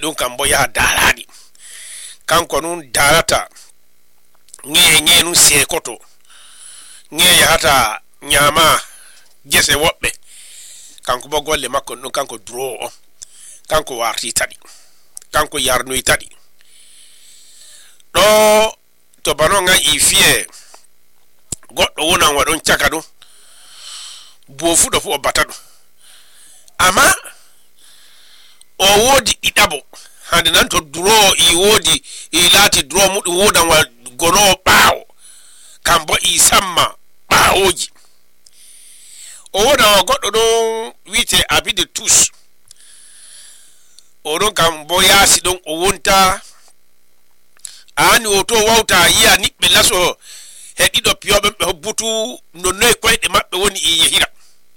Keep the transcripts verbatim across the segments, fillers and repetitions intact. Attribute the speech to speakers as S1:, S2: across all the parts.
S1: ɗum kam bo yaha daraɗi kanko nun darata nge nge nun sekoto nge yahata nyama gese woɓɓe kanko bo golle makko ɗum kanko duro o kanko warti tadi kanko yarnoy tadi ɗo to bano nga i fiye goɗɗo wonan waɗon caka ɗum bo fuɗo fu o bata ɗum amma o wodi ɗiɗabo hande nan to duro i wodi i laati duro muɗum wodan wa gono ɓaawo kambo i samma ɓaawoji o wodan wa goɗɗo ɗon wite abide tous o ɗon kam bo yaasi ɗon o wonta ani o to wawta yiya niɓɓe laso he ɗiɗo piyoɓe ɓe hobbutu no noy koyɗe maɓɓe woni i yehira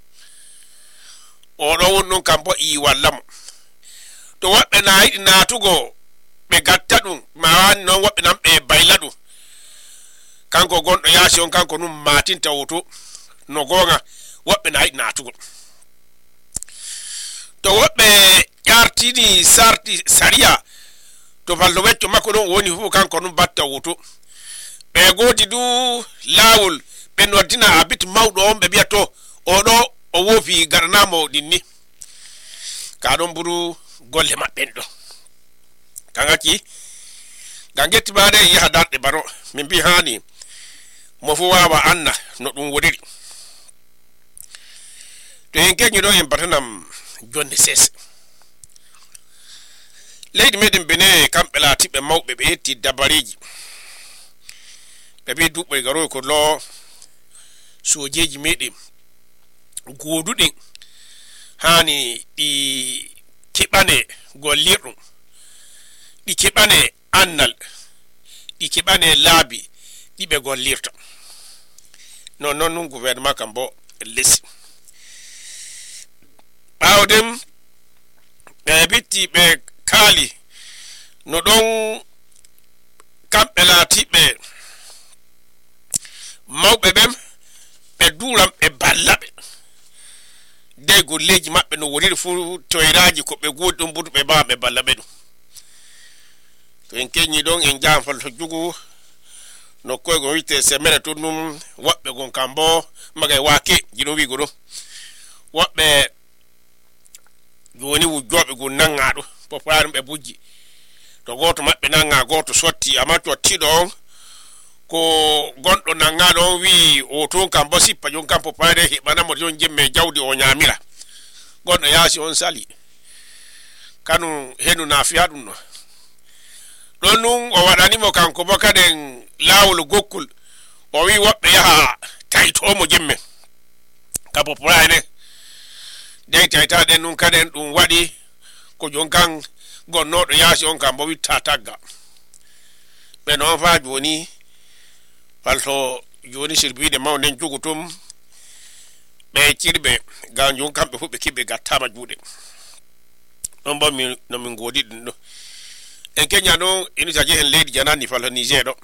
S1: o ɗo won ɗon kam bo i wallamo to woɓɓe na yiɗi naatugo ɓe gatta ɗum ma wani noon woɓɓe nan ɓe bayla ɗum kanko gonɗo yaasi on kanko num matinta woto no gonga woɓɓe na yiɗi naatugo to woɓɓe ƴartini sarti sariya to ballo wecco makko ɗon woni fu kanko num batta woto ɓe godi du laawol ɓe noddina abit mawɗo on ɓe biyato oɗo o wofi gaɗanamo ɗinni ka ɗon buru golle maɓɓen ɗo kangaki ga gettibade yaha darɗe bano min mbi hani mo fu wawa anna no ɗum wodiri to en keñi ɗo en batanam jonde sese leydi meɗen bene kamɓe laatiɓe mawɓe ɓe yetti dabareji ɓe ɓe duɓɓoy garoy ko lo sojeji meɗen goduɗen hani ɗi keɓane gollirɗum ɗi keɓane annal ɗi keɓane laabi ɗiɓe gollirta non non nun gouvernement kam bo lesi ɓawden ɓe bitti ɓe kaali no ɗon kamɓe laatiɓe mawɓe ɓen ɓe duram ɓe ballaɓe de golleji maɓɓe no woniri fu toyraji ko ɓe godi ɗum budu ɓe mbawa ɓe balla ɓe ɗum to en keñi ɗon en janfal to jugu no koygo witte semere to ɗum woɓɓe gon kam bo magay wake jiɗo wigo ɗum woɓɓe joni wujjoɓe gon nanga ɗo poparum ɓe bujji to goto maɓɓe nanga goto sotti amma to tiɗo on ko gonɗo nangaɗo on wi o ton kam bo sippa jon kam popare heɓanamo jon jemme jawdi o ñamira gonɗo yaasi on sali kanu henu na fiya ɗum no ɗon nun o waɗanimo kanko bo kaden laawol gokkul o wi woɓɓe yaha taytomo jemme ka popare dey taytaɗen nun kaden ɗum waɗi ko jon kan gonnoɗo yaasi on kam bo witta tagga ɓe noon fa joni falto joni sirbide mawden jugutum ɓe cirɓe ga jon kamɓe fu ɓe kiɓɓe gattama juuɗe ɗon bo mi no min godi ɗum ɗo en keña ɗon ina tagi hen leydi janani falto niger ɗo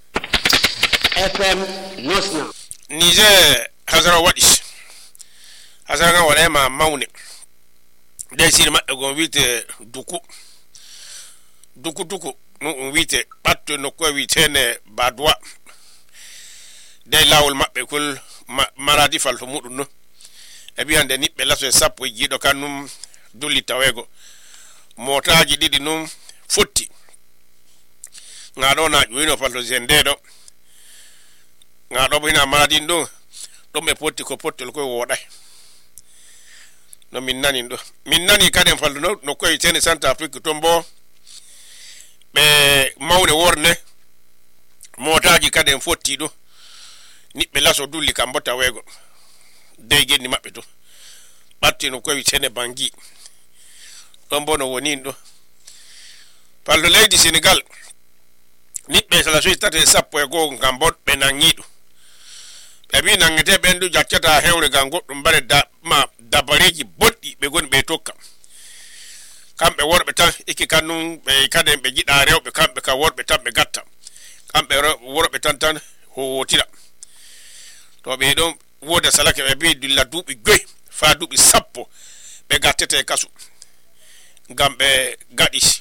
S2: fm nosna
S1: niger hasara waɗi hasara nga waɗema mawne nde siri maɓɓe gon wiite duku duku duku ɗum ɗum wiite ɓatto nokkuwe wiitene badoa de lawol maɓɓe kol maradi falto muɗum no e bi hande niɓɓe laso e sappo e jiiɗo kan num dulli tawego motaji ɗiɗi num fotti ngaɗo na ƴoyino falto zende ɗo ngaɗo bo hina maradin ɗo ɗum ɓe potti ko pottol koye woɗay no min nani ɗo min nani kaden falto no no koye tene centre afrique ton bo ɓe mawne worne motaji kaden fotti ɗo niɓɓe laso dulli kam bo tawego dey genni maɓɓe to ɓatti no koye tene bangi ɗon bo no woni ɗo falto leydi sénégal niɓɓe sala soyi tate sappo e goo ngam bo ɓe nangi ɗum ɓe mbi nangete ɓen ɗo jaccata hewre ngam goɗɗum mbare da ma dabareji boɗɗi ɓe goni ɓe tokka kamɓe worɓe tan ekki kannum ɓe kaden ɓe jiɗa rewɓe kamɓe ka worɓe tan ɓe gatta kamɓe worɓe tan tan howotira to ɓe ɗon woda salake ɓe mbi dilla duuɓi joyi fa duuɓi sappo ɓe gattete kasu ngam ɓe gaɗi